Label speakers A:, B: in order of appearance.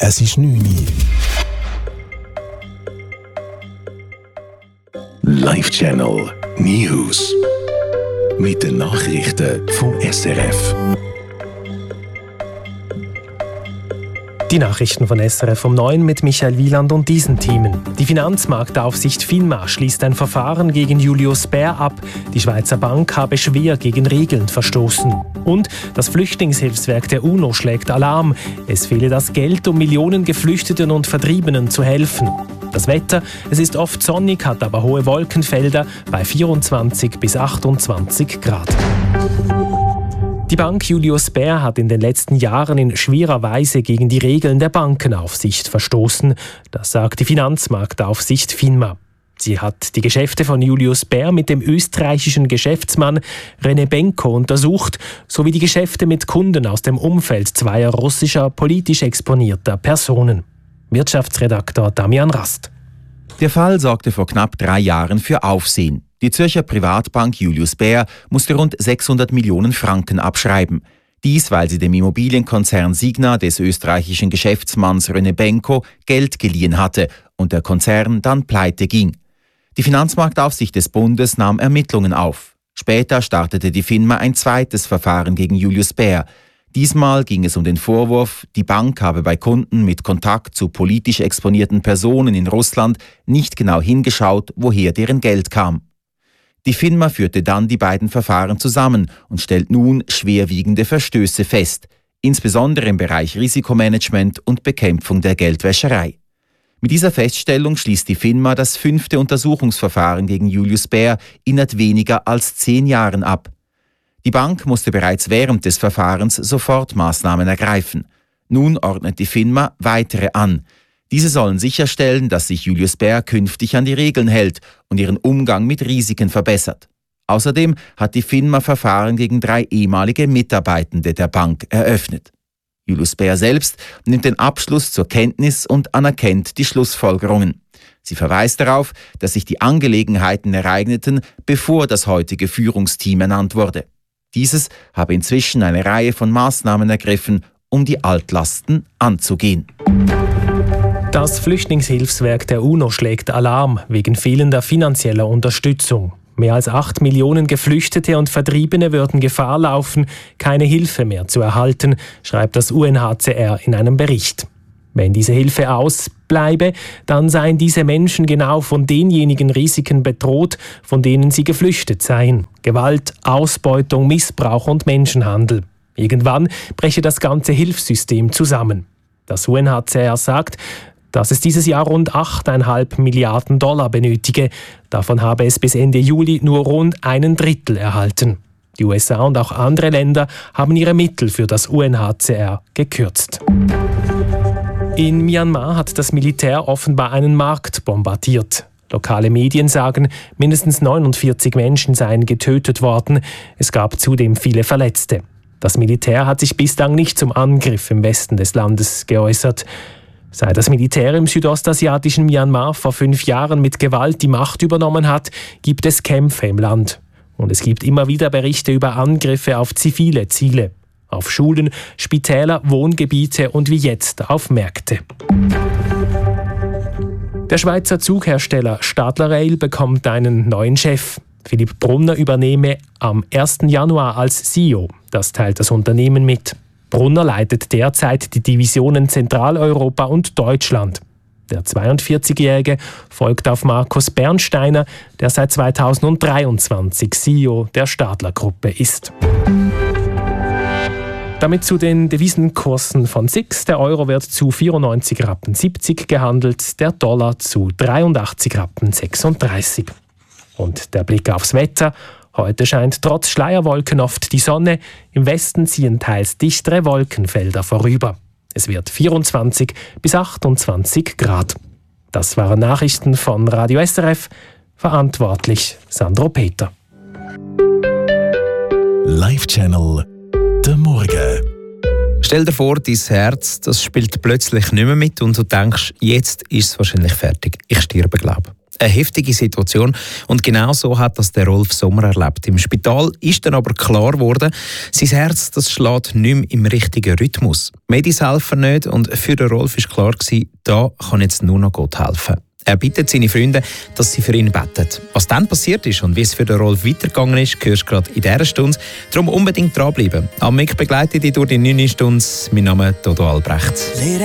A: Es ist 9 Uhr. Live-Channel News. Mit den Nachrichten vom SRF.
B: Die Nachrichten von SRF um 9 mit Michael Wieland und diesen Themen. Die Finanzmarktaufsicht FINMA schließt ein Verfahren gegen Julius Baer ab. Die Schweizer Bank habe schwer gegen Regeln verstoßen. Und das Flüchtlingshilfswerk der UNO schlägt Alarm. Es fehle das Geld, um Millionen Geflüchteten und Vertriebenen zu helfen. Das Wetter, es ist oft sonnig, hat aber hohe Wolkenfelder bei 24 bis 28 Grad. Die Bank Julius Baer hat in den letzten Jahren in schwerer Weise gegen die Regeln der Bankenaufsicht verstoßen. Das sagt die Finanzmarktaufsicht FINMA. Sie hat die Geschäfte von Julius Baer mit dem österreichischen Geschäftsmann René Benko untersucht, sowie die Geschäfte mit Kunden aus dem Umfeld zweier russischer politisch exponierter Personen. Wirtschaftsredaktor Damian Rast.
C: Der Fall sorgte vor knapp 3 Jahren für Aufsehen. Die Zürcher Privatbank Julius Baer musste rund 600 Millionen Franken abschreiben. Dies, weil sie dem Immobilienkonzern Signa des österreichischen Geschäftsmanns René Benko Geld geliehen hatte und der Konzern dann pleite ging. Die Finanzmarktaufsicht des Bundes nahm Ermittlungen auf. Später startete die FINMA ein zweites Verfahren gegen Julius Baer. Diesmal ging es um den Vorwurf, die Bank habe bei Kunden mit Kontakt zu politisch exponierten Personen in Russland nicht genau hingeschaut, woher deren Geld kam. Die FINMA führte dann die beiden Verfahren zusammen und stellt nun schwerwiegende Verstöße fest, insbesondere im Bereich Risikomanagement und Bekämpfung der Geldwäscherei. Mit dieser Feststellung schließt die FINMA das 5. Untersuchungsverfahren gegen Julius Baer innerhalb weniger als 10 Jahren ab. Die Bank musste bereits während des Verfahrens Sofortmaßnahmen ergreifen. Nun ordnet die FINMA weitere an. Diese sollen sicherstellen, dass sich Julius Baer künftig an die Regeln hält und ihren Umgang mit Risiken verbessert. Außerdem hat die FINMA Verfahren gegen 3 ehemalige Mitarbeitende der Bank eröffnet. Julius Baer selbst nimmt den Abschluss zur Kenntnis und anerkennt die Schlussfolgerungen. Sie verweist darauf, dass sich die Angelegenheiten ereigneten, bevor das heutige Führungsteam ernannt wurde. Dieses habe inzwischen eine Reihe von Maßnahmen ergriffen, um die Altlasten anzugehen.
B: Das Flüchtlingshilfswerk der UNO schlägt Alarm wegen fehlender finanzieller Unterstützung. Mehr als 8 Millionen Geflüchtete und Vertriebene würden Gefahr laufen, keine Hilfe mehr zu erhalten, schreibt das UNHCR in einem Bericht. Wenn diese Hilfe ausbleibe, dann seien diese Menschen genau von denjenigen Risiken bedroht, von denen sie geflüchtet seien. Gewalt, Ausbeutung, Missbrauch und Menschenhandel. Irgendwann breche das ganze Hilfssystem zusammen. Das UNHCR sagt, dass es dieses Jahr rund 8,5 Milliarden Dollar benötige. Davon habe es bis Ende Juli nur rund 1/3 erhalten. Die USA und auch andere Länder haben ihre Mittel für das UNHCR gekürzt. In Myanmar hat das Militär offenbar einen Markt bombardiert. Lokale Medien sagen, mindestens 49 Menschen seien getötet worden. Es gab zudem viele Verletzte. Das Militär hat sich bislang nicht zum Angriff im Westen des Landes geäußert. Seit das Militär im südostasiatischen Myanmar vor 5 Jahren mit Gewalt die Macht übernommen hat, gibt es Kämpfe im Land. Und es gibt immer wieder Berichte über Angriffe auf zivile Ziele. Auf Schulen, Spitäler, Wohngebiete und wie jetzt auf Märkte. Der Schweizer Zughersteller Stadler Rail bekommt einen neuen Chef. Philipp Brunner übernehme am 1. Januar als CEO. Das teilt das Unternehmen mit. Brunner leitet derzeit die Divisionen Zentraleuropa und Deutschland. Der 42-Jährige folgt auf Markus Bernsteiner, der seit 2023 CEO der Stadler-Gruppe ist. Damit zu den Devisenkursen von SIX. Der Euro wird zu 94,70 Rappen gehandelt, der Dollar zu 83,36 Rappen. Und der Blick aufs Wetter. Heute scheint trotz Schleierwolken oft die Sonne. Im Westen ziehen teils dichtere Wolkenfelder vorüber. Es wird 24 bis 28 Grad. Das waren Nachrichten von Radio SRF. Verantwortlich Sandro Peter.
A: Live-Channel der Morgen.
D: Stell dir vor, dein Herz das spielt plötzlich nicht mehr mit und du denkst, jetzt ist es wahrscheinlich fertig. Ich sterbe, glaube ich. Eine heftige Situation. Und genau so hat das der Rolf Sommer erlebt. Im Spital ist dann aber klar geworden, sein Herz das schlägt nicht mehr im richtigen Rhythmus. Medis helfen nicht und für den Rolf war klar, da kann jetzt nur noch Gott helfen. Er bittet seine Freunde, dass sie für ihn beten. Was dann passiert ist und wie es für den Rolf weitergegangen ist, hörst du gerade in dieser Stunde. Darum unbedingt dranbleiben. Am Mic begleitet dich durch die 9 Stunden. Mein Name ist Dodo Albrecht.